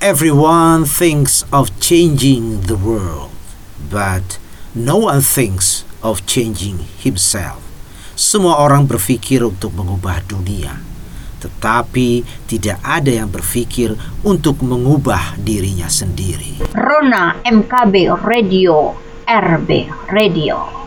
Everyone thinks of changing the world, but no one thinks of changing himself. Semua orang berpikir untuk mengubah dunia, tetapi tidak ada yang berpikir untuk mengubah dirinya sendiri. Rona MKB Radio, RB Radio.